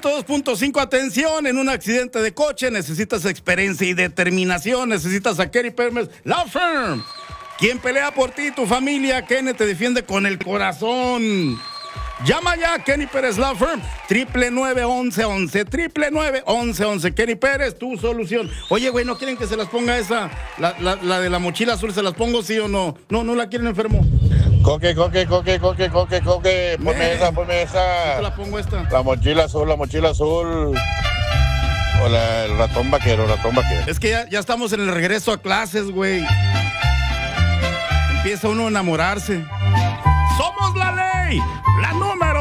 102.5, atención, en un accidente de coche necesitas experiencia y determinación, necesitas a Kenny Pérez Law Firm, quien pelea por ti y tu familia. Kenny te defiende con el corazón. Llama ya a Kenny Pérez Law Firm, 999-1111, 999-1111. Kenny Pérez, tu solución. Oye, güey, ¿no quieren que se las ponga esa, la de la mochila azul, se las pongo, sí o no? No la quieren, enfermo. Coque, ponme esa. Te la pongo esta. La mochila azul. O el ratón vaquero. Es que ya estamos en el regreso a clases, güey. Empieza uno a enamorarse. ¡Somos la ley! La número